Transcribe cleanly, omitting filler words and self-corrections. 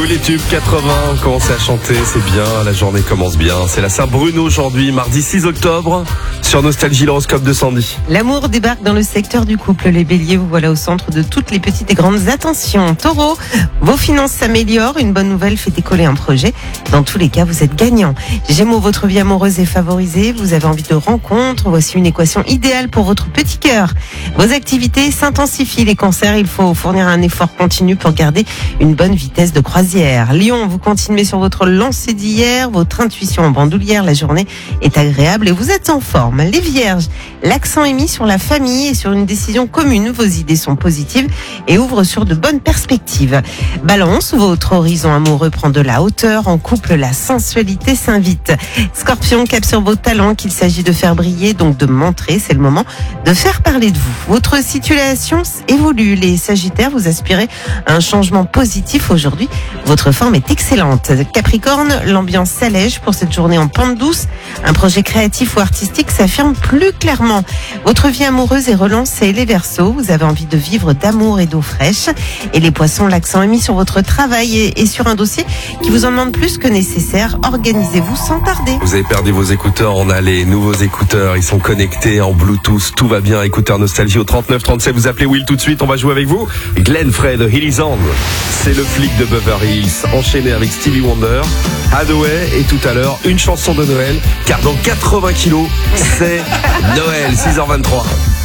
les tubes 80, on commence à chanter, c'est bien, la journée commence bien. C'est la Saint-Bruno aujourd'hui, mardi 6 octobre, sur Nostalgie, l'horoscope de Sandy. L'amour débarque dans le secteur du couple. Les béliers, vous voilà au centre de toutes les petites et grandes attentions. Taureau, vos finances s'améliorent, une bonne nouvelle fait décoller un projet. Dans tous les cas, vous êtes gagnant. Gémeaux, votre vie amoureuse est favorisée, vous avez envie de rencontres, voici une équation idéale pour votre petit cœur. Vos activités s'intensifient, les cancers, il faut fournir un effort continu pour garder une bonne vitesse de croisière. Lion, vous continuez sur votre lancée d'hier, votre intuition en bandoulière, la journée est agréable et vous êtes en forme. Les vierges, l'accent est mis sur la famille et sur une décision commune, vos idées sont positives et ouvrent sur de bonnes perspectives. Balance, votre horizon amoureux prend de la hauteur, en couple la sensualité s'invite. Scorpion, cap sur vos talents qu'il s'agit de faire briller, donc de montrer, c'est le moment de faire parler de vous. Votre situation évolue, les sagittaires, vous aspirez à un changement positif aujourd'hui, votre forme est excellente. Capricorne, l'ambiance s'allège pour cette journée en pente douce, un projet créatif ou artistique s'affirme plus clairement. Votre vie amoureuse est relancée. Les Verseaux, vous avez envie de vivre d'amour et d'eau fraîche. Et les Poissons, l'accent est mis sur votre travail et sur un dossier qui vous en demande plus que nécessaire. Organisez-vous sans tarder. Vous avez perdu vos écouteurs, on a les nouveaux écouteurs, ils sont connectés en Bluetooth, tout va bien. Écouteurs Nostalgie au 39 37, vous appelez Will tout de suite, on va jouer avec vous. Glenn Frey de Hilly Song, c'est le flic de Beverly Hills, enchaîné avec Stevie Wonder, Hathaway et tout à l'heure une chanson de Noël, car dans 80 kilos, c'est Noël, 6h23.